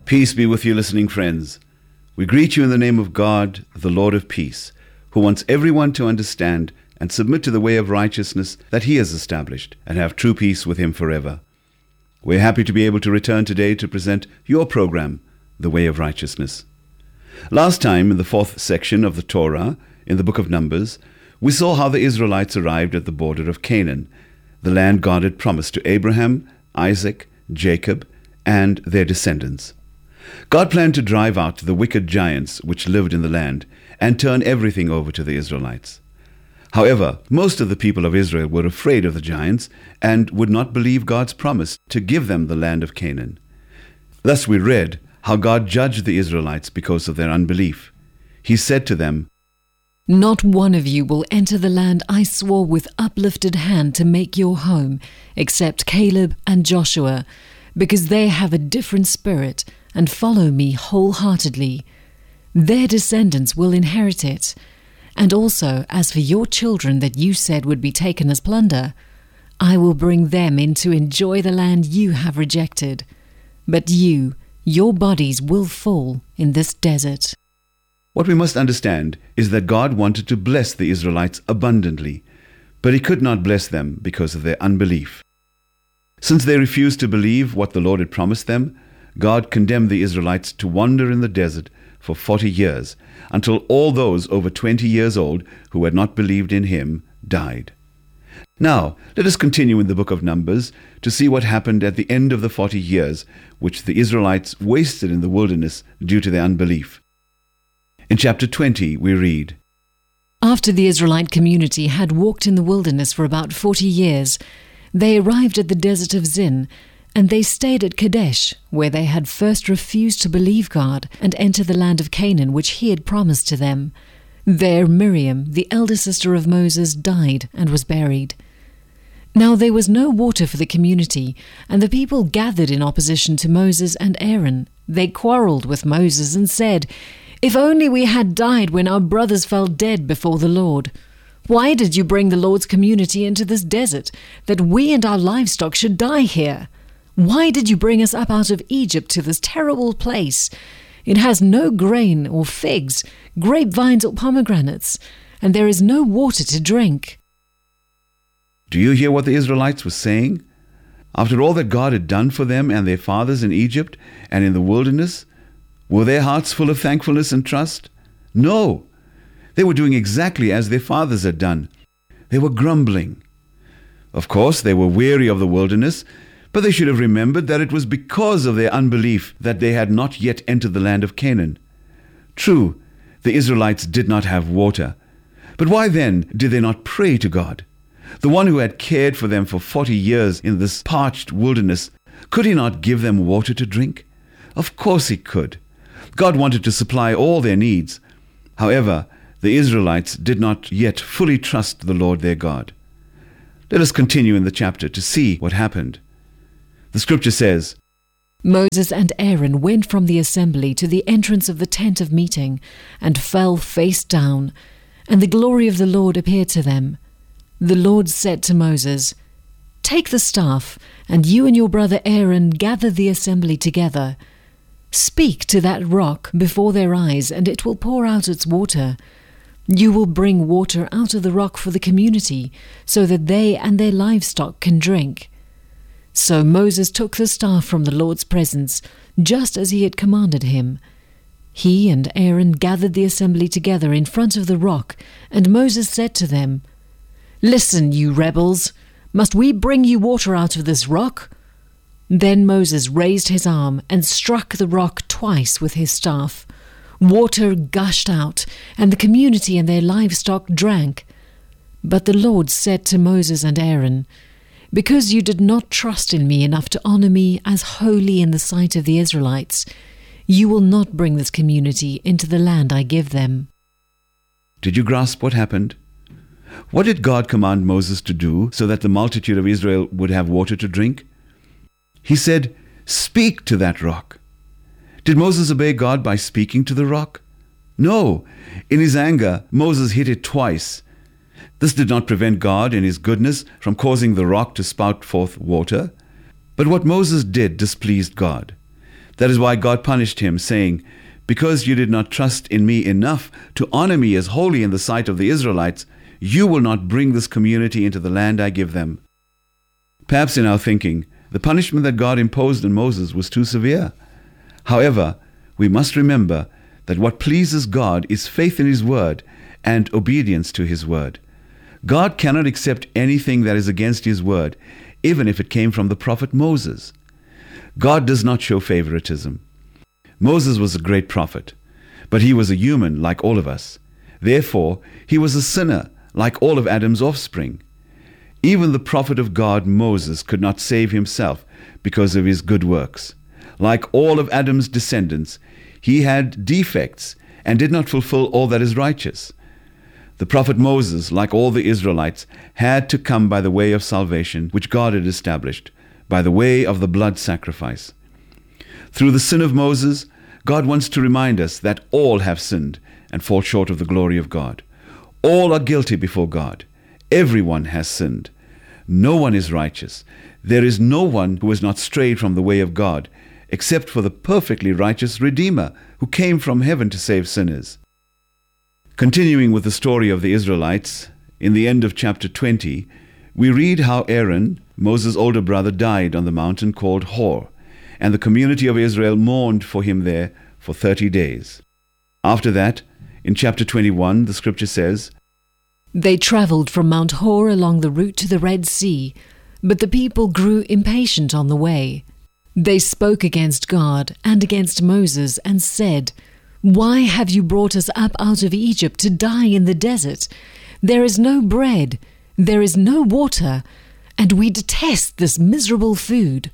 Peace be with you, listening friends. We greet you in the name of God, the Lord of peace, who wants everyone to understand and submit to the way of righteousness that he has established and have true peace with him forever. We're happy to be able to return today to present your program, The Way of Righteousness. Last time, in the fourth section of the Torah, in the book of Numbers, we saw how the Israelites arrived at the border of Canaan, the land God had promised to Abraham, Isaac, Jacob, and their descendants. God planned to drive out the wicked giants which lived in the land and turn everything over to the Israelites. However, most of the people of Israel were afraid of the giants and would not believe God's promise to give them the land of Canaan. Thus we read how God judged the Israelites because of their unbelief. He said to them, "Not one of you will enter the land I swore with uplifted hand to make your home, except Caleb and Joshua, because they have a different spirit and follow me wholeheartedly. Their descendants will inherit it. And also, as for your children that you said would be taken as plunder, I will bring them in to enjoy the land you have rejected. But your bodies will fall in this desert." What we must understand is that God wanted to bless the Israelites abundantly, but he could not bless them because of their unbelief. Since they refused to believe what the Lord had promised them, God condemned the Israelites to wander in the desert for 40 years, until all those over 20 years old who had not believed in him died. Now, let us continue in the book of Numbers to see what happened at the end of the 40 years, which the Israelites wasted in the wilderness due to their unbelief. In chapter 20, we read, After the Israelite community had walked in the wilderness for about 40 years, they arrived at the desert of Zin, and they stayed at Kadesh, where they had first refused to believe God and enter the land of Canaan which he had promised to them. There Miriam, the elder sister of Moses, died and was buried. Now there was no water for the community, and the people gathered in opposition to Moses and Aaron. They quarreled with Moses and said, "If only we had died when our brothers fell dead before the Lord. Why did you bring the Lord's community into this desert, that we and our livestock should die here? Why did you bring us up out of Egypt to this terrible place? It has no grain or figs, grapevines or pomegranates, and there is no water to drink." Do you hear what the Israelites were saying? After all that God had done for them and their fathers in Egypt and in the wilderness, were their hearts full of thankfulness and trust? No. They were doing exactly as their fathers had done. They were grumbling. Of course, they were weary of the wilderness, but they should have remembered that it was because of their unbelief that they had not yet entered the land of Canaan. True, the Israelites did not have water. But why then did they not pray to God? The one who had cared for them for 40 years in this parched wilderness, could he not give them water to drink? Of course he could. God wanted to supply all their needs. However, the Israelites did not yet fully trust the Lord their God. Let us continue in the chapter to see what happened. The scripture says, Moses and Aaron went from the assembly to the entrance of the tent of meeting and fell face down, and the glory of the Lord appeared to them. The Lord said to Moses, "Take the staff, and you and your brother Aaron gather the assembly together. Speak to that rock before their eyes, and it will pour out its water. You will bring water out of the rock for the community, so that they and their livestock can drink." So Moses took the staff from the Lord's presence, just as he had commanded him. He and Aaron gathered the assembly together in front of the rock, and Moses said to them, "Listen, you rebels, must we bring you water out of this rock?" Then Moses raised his arm and struck the rock twice with his staff. Water gushed out, and the community and their livestock drank. But the Lord said to Moses and Aaron, "Because you did not trust in me enough to honor me as holy in the sight of the Israelites, you will not bring this community into the land I give them." Did you grasp what happened? What did God command Moses to do so that the multitude of Israel would have water to drink? He said, "Speak to that rock." Did Moses obey God by speaking to the rock? No. In his anger, Moses hit it twice. This did not prevent God in his goodness from causing the rock to spout forth water. But what Moses did displeased God. That is why God punished him, saying, "Because you did not trust in me enough to honor me as holy in the sight of the Israelites, you will not bring this community into the land I give them." Perhaps in our thinking, the punishment that God imposed on Moses was too severe. However, we must remember that what pleases God is faith in His word and obedience to His word. God cannot accept anything that is against His word, even if it came from the prophet Moses. God does not show favoritism. Moses was a great prophet, but he was a human like all of us. Therefore, he was a sinner like all of Adam's offspring. Even the prophet of God, Moses, could not save himself because of his good works. Like all of Adam's descendants, he had defects and did not fulfill all that is righteous. The prophet Moses, like all the Israelites, had to come by the way of salvation which God had established, by the way of the blood sacrifice. Through the sin of Moses, God wants to remind us that all have sinned and fall short of the glory of God. All are guilty before God. Everyone has sinned. No one is righteous. There is no one who has not strayed from the way of God, except for the perfectly righteous Redeemer who came from heaven to save sinners. Continuing with the story of the Israelites, in the end of chapter 20, we read how Aaron, Moses' older brother, died on the mountain called Hor, and the community of Israel mourned for him there for 30 days. After that, in chapter 21, the scripture says, They travelled from Mount Hor along the route to the Red Sea, but the people grew impatient on the way. They spoke against God and against Moses and said, "Why have you brought us up out of Egypt to die in the desert? There is no bread, there is no water, and we detest this miserable food."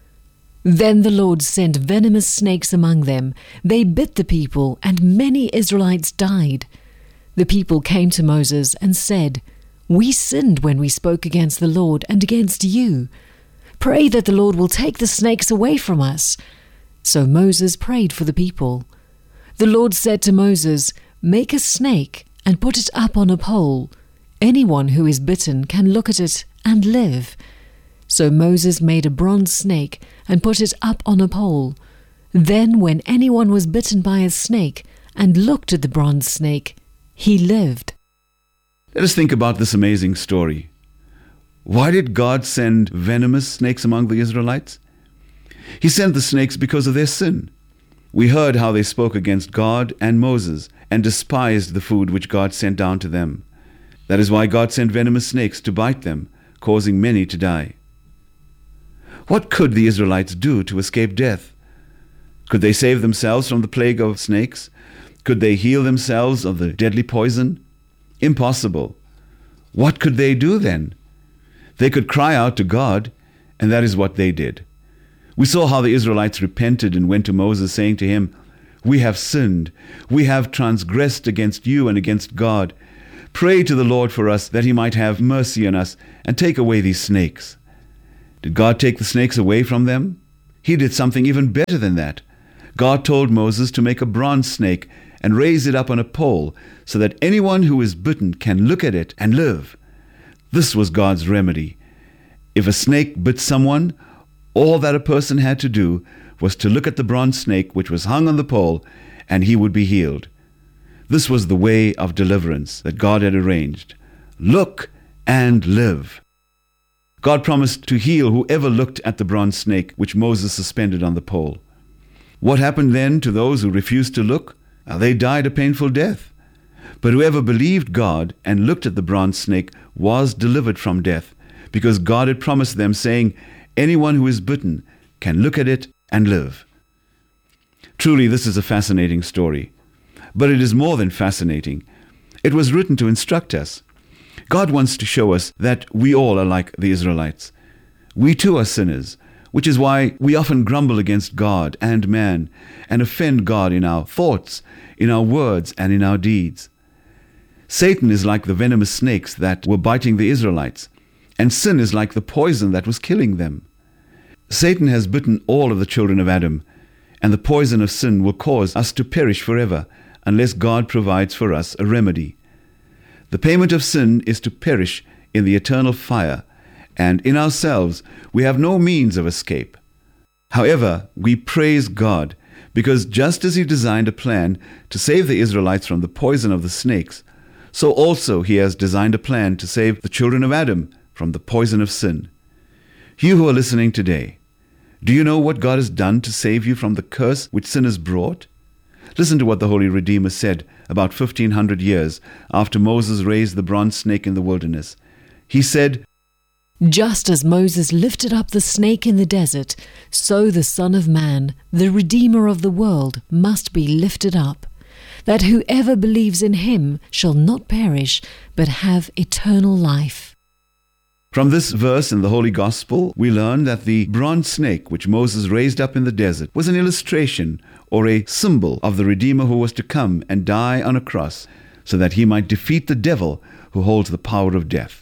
Then the Lord sent venomous snakes among them. They bit the people, and many Israelites died. The people came to Moses and said, "We sinned when we spoke against the Lord and against you. Pray that the Lord will take the snakes away from us." So Moses prayed for the people. The Lord said to Moses, "Make a snake and put it up on a pole. Anyone who is bitten can look at it and live." So Moses made a bronze snake and put it up on a pole. Then when anyone was bitten by a snake and looked at the bronze snake, he lived. Let us think about this amazing story. Why did God send venomous snakes among the Israelites? He sent the snakes because of their sin. We heard how they spoke against God and Moses and despised the food which God sent down to them. That is why God sent venomous snakes to bite them, causing many to die. What could the Israelites do to escape death? Could they save themselves from the plague of snakes? Could they heal themselves of the deadly poison? Impossible. What could they do then? They could cry out to God, and that is what they did. We saw how the Israelites repented and went to Moses, saying to him, "We have sinned. We have transgressed against you and against God. Pray to the Lord for us that He might have mercy on us and take away these snakes." Did God take the snakes away from them? He did something even better than that. God told Moses to make a bronze snake and raise it up on a pole so that anyone who is bitten can look at it and live. This was God's remedy. If a snake bit someone, all that a person had to do was to look at the bronze snake which was hung on the pole, and he would be healed. This was the way of deliverance that God had arranged. Look and live. God promised to heal whoever looked at the bronze snake which Moses suspended on the pole. What happened then to those who refused to look? They died a painful death. But whoever believed God and looked at the bronze snake was delivered from death, because God had promised them, saying, "Anyone who is bitten can look at it and live." Truly, this is a fascinating story. But it is more than fascinating. It was written to instruct us. God wants to show us that we all are like the Israelites. We too are sinners, which is why we often grumble against God and man and offend God in our thoughts, in our words, and in our deeds. Satan is like the venomous snakes that were biting the Israelites, and sin is like the poison that was killing them. Satan has bitten all of the children of Adam, and the poison of sin will cause us to perish forever unless God provides for us a remedy. The payment of sin is to perish in the eternal fire, and in ourselves we have no means of escape. However, we praise God because just as He designed a plan to save the Israelites from the poison of the snakes, so also He has designed a plan to save the children of Adam from the poison of sin. You who are listening today, do you know what God has done to save you from the curse which sin has brought? Listen to what the Holy Redeemer said about 1500 years after Moses raised the bronze snake in the wilderness. He said, "Just as Moses lifted up the snake in the desert, so the Son of Man, the Redeemer of the world, must be lifted up, that whoever believes in Him shall not perish, but have eternal life." From this verse in the Holy Gospel, we learn that the bronze snake which Moses raised up in the desert was an illustration or a symbol of the Redeemer who was to come and die on a cross so that He might defeat the devil who holds the power of death.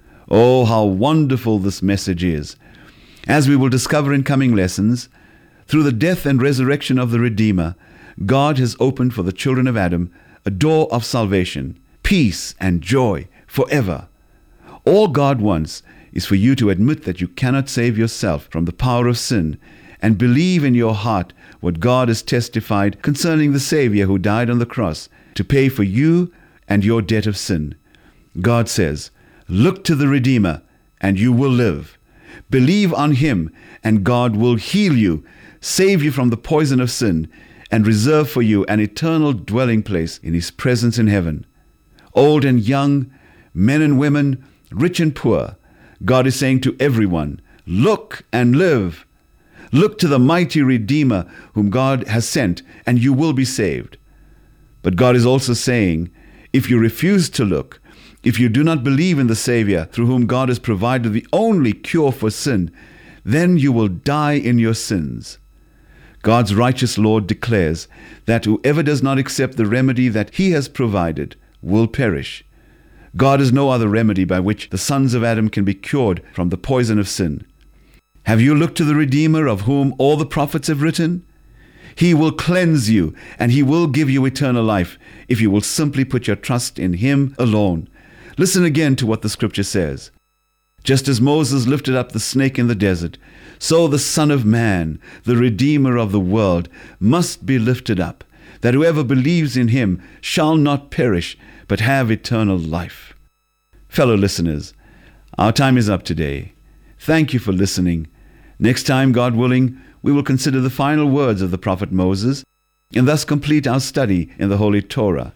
Oh, how wonderful this message is! As we will discover in coming lessons, through the death and resurrection of the Redeemer, God has opened for the children of Adam a door of salvation, peace and joy forever. All God wants is for you to admit that you cannot save yourself from the power of sin and believe in your heart what God has testified concerning the Savior who died on the cross to pay for you and your debt of sin. God says, "Look to the Redeemer, and you will live. Believe on Him, and God will heal you, save you from the poison of sin, and reserve for you an eternal dwelling place in His presence in heaven." Old and young, men and women, rich and poor, God is saying to everyone, look and live. Look to the mighty Redeemer whom God has sent, and you will be saved. But God is also saying, if you refuse to look, if you do not believe in the Savior through whom God has provided the only cure for sin, then you will die in your sins. God's righteous Lord declares that whoever does not accept the remedy that He has provided will perish. God has no other remedy by which the sons of Adam can be cured from the poison of sin. Have you looked to the Redeemer of whom all the prophets have written? He will cleanse you, and He will give you eternal life if you will simply put your trust in Him alone. Listen again to what the Scripture says. Just as Moses lifted up the snake in the desert, so the Son of Man, the Redeemer of the world, must be lifted up, that whoever believes in Him shall not perish, but have eternal life. Fellow listeners, our time is up today. Thank you for listening. Next time, God willing, we will consider the final words of the prophet Moses and thus complete our study in the Holy Torah.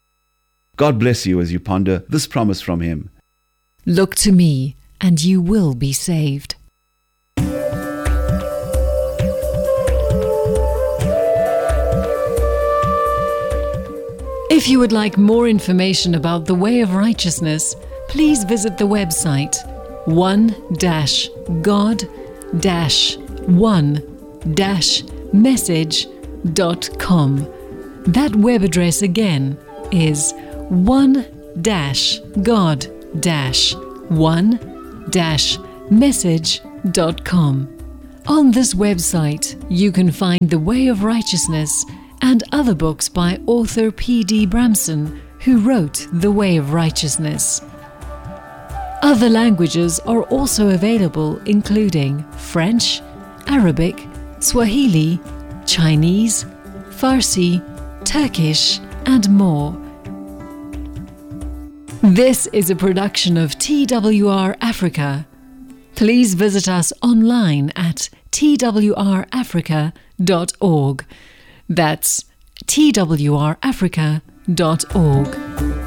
God bless you as you ponder this promise from Him. Look to me, and you will be saved. If you would like more information about the way of righteousness, please visit the website one-god-one-message.com. That web address again is one-god-one-message.com. On this website, you can find The Way of Righteousness and other books by author P.D. Bramson, who wrote The Way of Righteousness. Other languages are also available, including French, Arabic, Swahili, Chinese, Farsi, Turkish, and more. This is a production of TWR Africa. Please visit us online at twrafrica.org. That's twrafrica.org.